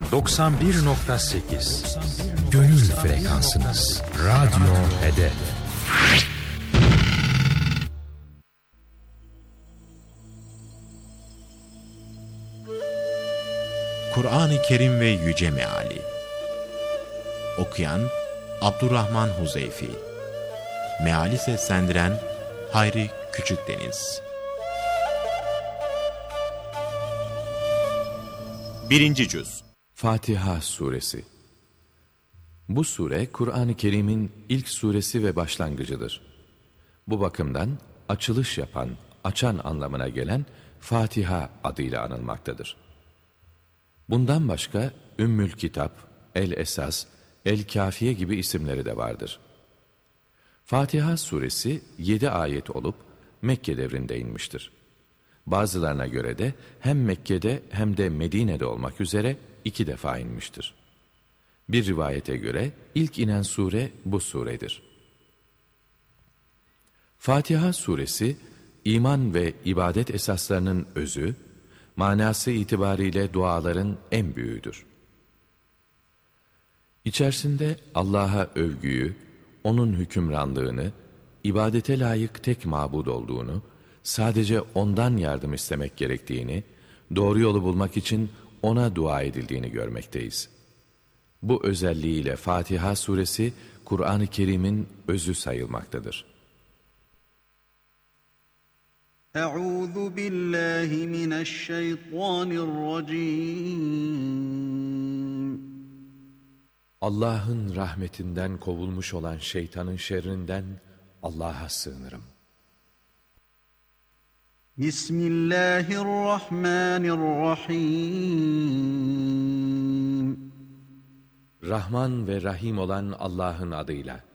91.8 Gönül frekansınız. Radyo Hedef. Kur'an-ı Kerim ve Yüce Meali. Okuyan Abdurrahman Huzeyfi. Meali seslendiren Hayri Küçükdeniz. 1. Cüz. Fatiha Suresi. Bu sure, Kur'an-ı Kerim'in ilk suresi ve başlangıcıdır. Bu bakımdan açılış yapan, açan anlamına gelen Fatiha adıyla anılmaktadır. Bundan başka Ümmül Kitap, El-Esas, El-Kafiye gibi isimleri de vardır. Fatiha suresi 7 ayet olup Mekke devrinde inmiştir. Bazılarına göre de hem Mekke'de hem de Medine'de olmak üzere 2 defa inmiştir. Bir rivayete göre ilk inen sure bu suredir. Fatiha suresi, iman ve ibadet esaslarının özü, manası itibariyle duaların en büyüğüdür. İçerisinde Allah'a övgüyü, O'nun hükümranlığını, ibadete layık tek mabud olduğunu, sadece O'ndan yardım istemek gerektiğini, doğru yolu bulmak için O'na dua edildiğini görmekteyiz. Bu özelliğiyle Fatiha suresi, Kur'an-ı Kerim'in özü sayılmaktadır. Euzu billahi mineşşeytanirracim. Allah'ın rahmetinden kovulmuş olan şeytanın şerrinden Allah'a sığınırım. Bismillahirrahmanirrahim. Rahman ve Rahim olan Allah'ın adıyla.